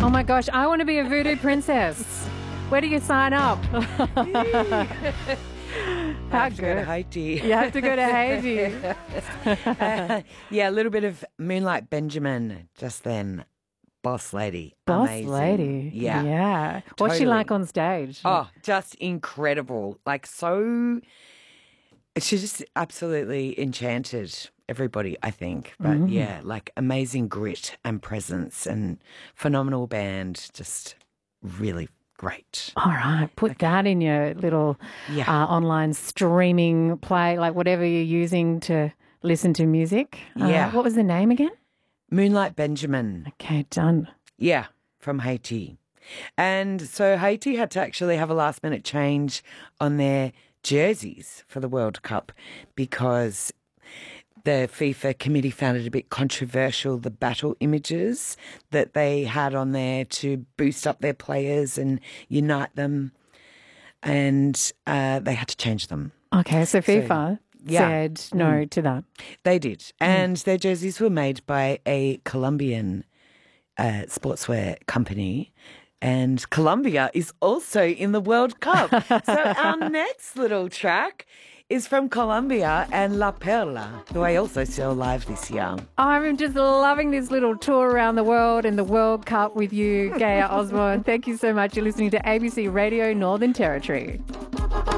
Oh my gosh, I want to be a voodoo princess. Where do you sign up? How Go to good. Haiti. You have to go to Haiti. Yeah, a little bit of Moonlight Benjamin just then. Boss lady. Boss Amazing. lady. Yeah. Yeah. What's she Totally. like on stage? Oh, just incredible. Like she just absolutely enchanted everybody, I think. But yeah, like amazing grit and presence and phenomenal band. Just really great. All right. Put that in your little Yeah. online streaming play, like whatever you're using to listen to music. Yeah. What was the name again? Moonlight Benjamin. Okay, done. Yeah, from Haiti. And so Haiti had to actually have a last minute change on their jerseys for the World Cup because the FIFA committee found it a bit controversial, the battle images that they had on there to boost up their players and unite them. And they had to change them. Okay, so FIFA said no to that. They did. And their jerseys were made by a Colombian sportswear company. And Colombia is also in the World Cup. So our next little track is from Colombia and La Perla, who I also saw live this year. I'm just loving this little tour around the world and the World Cup with you, Gaia Osborne. Thank you so much. You're listening to ABC Radio Northern Territory.